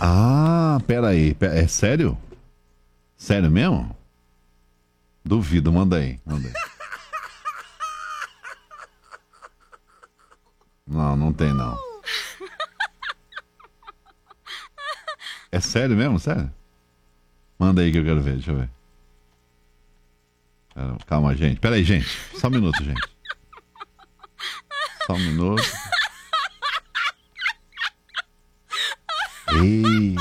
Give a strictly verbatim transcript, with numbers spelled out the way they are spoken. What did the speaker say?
Ah, peraí. Pera, é sério? Sério mesmo? Duvido, manda aí. Manda aí. Não, não tem não. É sério mesmo? Sério? Manda aí que eu quero ver, deixa eu ver. Calma, gente. Pera aí, gente. Só um minuto, gente. Só um minuto. Ei.